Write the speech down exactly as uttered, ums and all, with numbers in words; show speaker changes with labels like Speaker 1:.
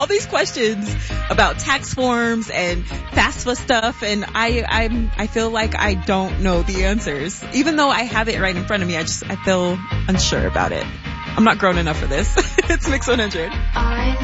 Speaker 1: these questions about tax forms and FAFSA stuff, and I I'm I feel like I don't know the answers. Even though I have it right in front of me, I just I feel unsure about it. I'm not grown enough for this. It's Mix one hundred. I